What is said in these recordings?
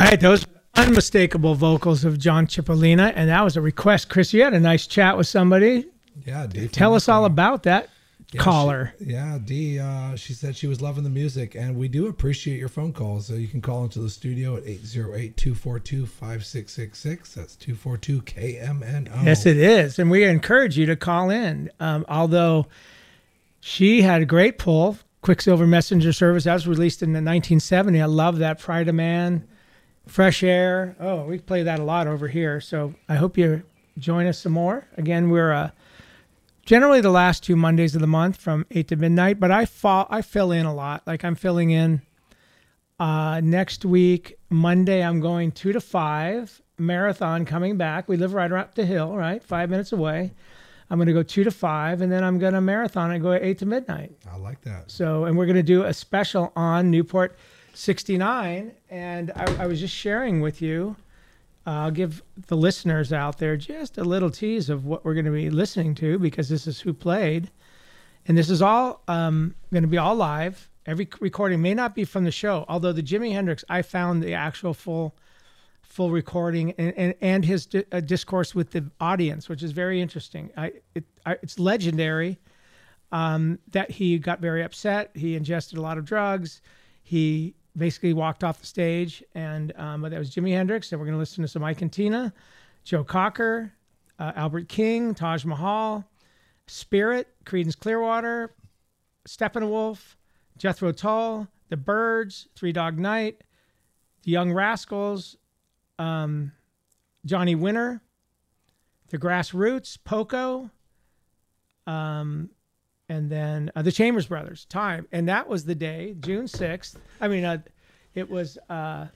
right, those unmistakable vocals of John Cipollina, and that was a request. Chris, you had a nice chat with somebody. Yeah, Dee. Tell us all about that caller. Dee, she said she was loving the music, and we do appreciate your phone calls. So you can call into the studio at 808-242-5666. That's 242-KMNO. Yes, it is, and we encourage you to call in. Although she had a great pull, Quicksilver Messenger Service. That was released in 1970. I love that. Pride of Man, Fresh Air. Oh, we play that a lot over here. So I hope you join us some more. Again, we're generally the last 2 Mondays of the month from 8 to midnight, but I fill in a lot. Like I'm filling in next week, Monday, I'm going 2 to 5, marathon coming back. We live right up the hill, right? 5 minutes away. I'm going to go 2 to 5, and then I'm going to marathon and go 8 to midnight. I like that. So, and we're going to do a special on Newport 69. And I was just sharing with you, I'll give the listeners out there just a little tease of what we're going to be listening to, because this is who played. And this is all going to be all live. Every recording may not be from the show, although the Jimi Hendrix, I found the actual full recording and his discourse with the audience, which is very interesting. It's legendary that he got very upset. He ingested a lot of drugs. He basically walked off the stage, and but that was Jimi Hendrix. And we're going to listen to some Ike and Tina, Joe Cocker, Albert King, Taj Mahal, Spirit, Creedence Clearwater, Steppenwolf, Jethro Tull, The Byrds, Three Dog Night, The Young Rascals, Johnny Winter, The Grassroots, Poco, and then the Chambers Brothers, Time. And that was the day, June 6th. I mean, it was a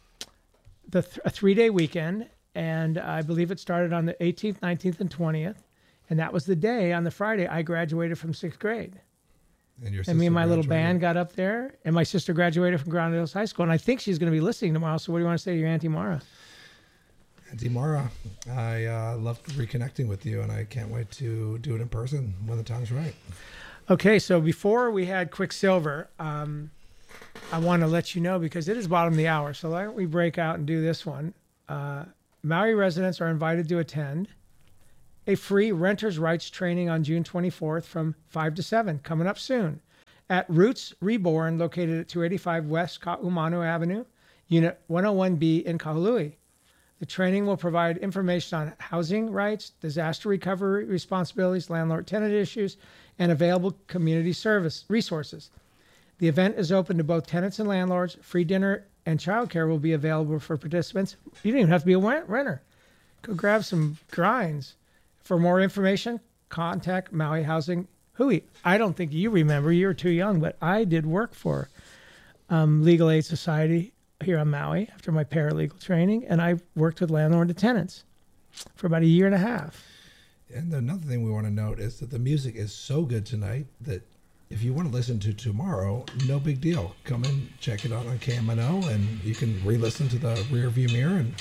3-day weekend, and I believe it started on the 18th, 19th, and 20th. And that was the day, on the Friday, I graduated from 6th grade. And me and my little band got up there, and my sister graduated from Ground Hills High School, and I think she's going to be listening tomorrow. So what do you want to say to your Auntie Mara? Auntie Mara, I loved reconnecting with you, and I can't wait to do it in person when the time's right. Okay, so before we had Quicksilver, I want to let you know, because it is bottom of the hour, so why don't we break out and do this one. Maui residents are invited to attend a free renters' rights training on June 24th from 5 to 7, coming up soon, at Roots Reborn, located at 285 West Ka'umanu Avenue, Unit 101B in Kahului. The training will provide information on housing rights, disaster recovery responsibilities, landlord-tenant issues, and available community service resources. The event is open to both tenants and landlords. Free dinner and childcare will be available for participants. You don't even have to be a renter. Go grab some grinds. For more information, contact Maui Housing Hui. I don't think you remember. You were too young, but I did work for Legal Aid Society here on Maui after my paralegal training, and I worked with landlord and tenants for about 1.5 years. And another thing we want to note is that the music is so good tonight that if you want to listen to tomorrow, no big deal. Come in, check it out on KMNO, and you can re-listen to the rear view mirror and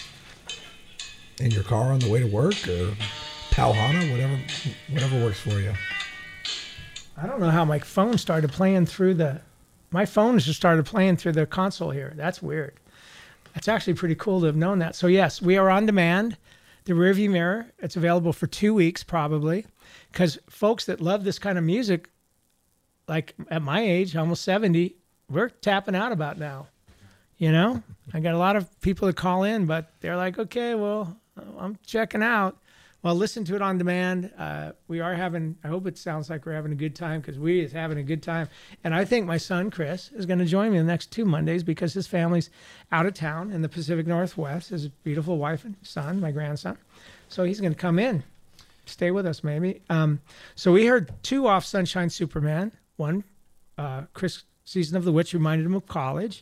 in your car on the way to work, or Palhana, whatever works for you. I don't know how my phone started playing through my phone just started playing through the console here. That's weird. It's actually pretty cool to have known that. So yes, we are on demand. The rearview mirror, it's available for 2 weeks probably, because folks that love this kind of music, like at my age, almost 70, we're tapping out about now. You know, I got a lot of people that call in, but they're like, okay, well, I'm checking out. Well, listen to it on demand. We are having, I hope it sounds like we're having a good time, because we is having a good time. And I think my son, Chris, is going to join me the next 2 Mondays, because his family's out of town in the Pacific Northwest. His beautiful wife and son, my grandson. So he's going to come in, stay with us maybe. So we heard 2 off Sunshine Superman. One, Chris, Season of the Witch, reminded him of college.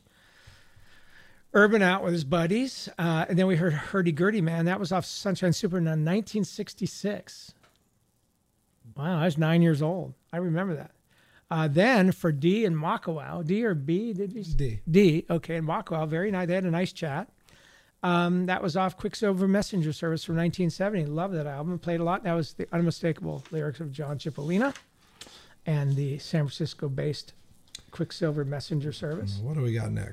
Urban Out with his buddies. And then we heard Hurdy-Gurdy Man. That was off Sunshine Superman in 1966. Wow, I was 9 years old. I remember that. Then for D and Makawao, D or B? Did you? D. D, okay, and Makawao, very nice. They had a nice chat. That was off Quicksilver Messenger Service from 1970. Love that album. Played a lot. That was the unmistakable lyrics of John Cipollina and the San Francisco-based Quicksilver Messenger Service. What do we got next?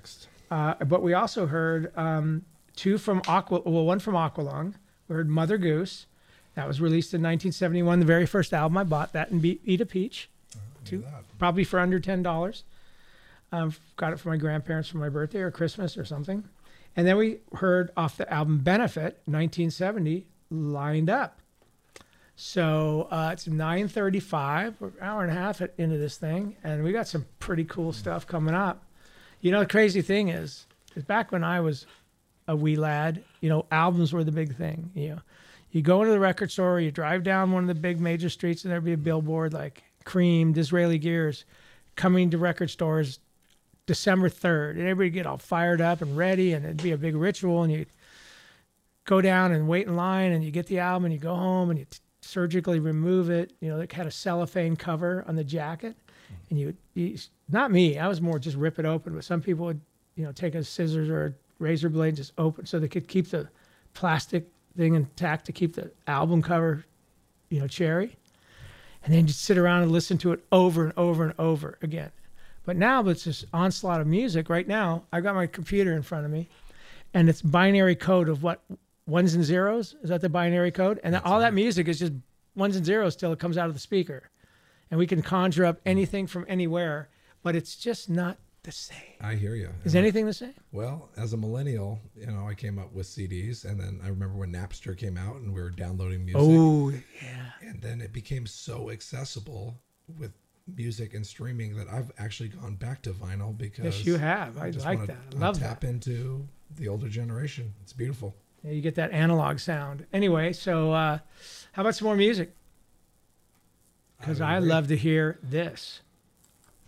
But we also heard two from one from Aqualung. We heard Mother Goose. That was released in 1971, the very first album I bought. That and Eat a Peach, probably for under $10. Got it for my grandparents for my birthday or Christmas or something. And then we heard off the album Benefit, 1970, Lined Up. So it's 9:35. We're an hour and a half into this thing, and we got some pretty cool stuff coming up. You know, the crazy thing is back when I was a wee lad, albums were the big thing. You go into the record store, you drive down one of the big major streets, and there'd be a billboard like Cream, Disraeli Gears, coming to record stores December 3rd. And everybody get all fired up and ready, and it'd be a big ritual. And you go down and wait in line, and you get the album, and you go home, and you surgically remove it. It had a cellophane cover on the jacket. And you not me, I was more just rip it open, but some people would, take a scissors or a razor blade and just open so they could keep the plastic thing intact to keep the album cover, cherry. And then just sit around and listen to it over and over and over again. But now it's this onslaught of music. Right now, I've got my computer in front of me, and it's binary code of what, ones and zeros? Is that the binary code? And all that music is just ones and zeros till it comes out of the speaker. And we can conjure up anything from anywhere, but it's just not the same. I hear you. Is anything the same? Well, as a millennial, I came up with CDs, and then I remember when Napster came out and we were downloading music. Oh, yeah. And then it became so accessible with music and streaming that I've actually gone back to vinyl because yes, you have. I like that. I love tap into the older generation. It's beautiful. Yeah, you get that analog sound. Anyway, so how about some more music? Because I love to hear this.